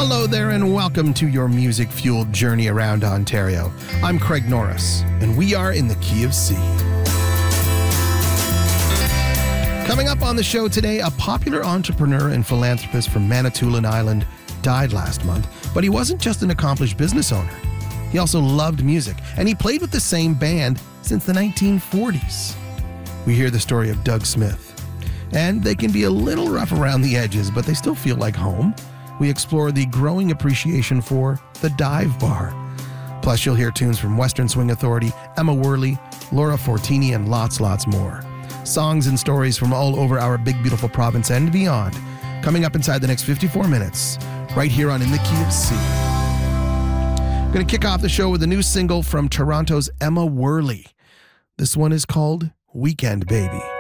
Hello there and welcome to your music-fueled journey around Ontario. I'm Craig Norris, and we are in the Key of C. Coming up on the show today, a popular entrepreneur and philanthropist from Manitoulin Island died last month, but he wasn't just an accomplished business owner. He also loved music, and he played with the same band since the 1940s. We hear the story of Doug Smith. And they can be a little rough around the edges, but they still feel like home. We explore the growing appreciation for the dive bar. Plus, you'll hear tunes from Western Swing Authority, Emma Worley, Laura Fortini, and lots more. Songs and stories from all over our big, beautiful province and beyond. Coming up inside the next 54 minutes, right here on In the Key of C. I'm going to kick off the show with a new single from Toronto's Emma Worley. This one is called Weekend Baby.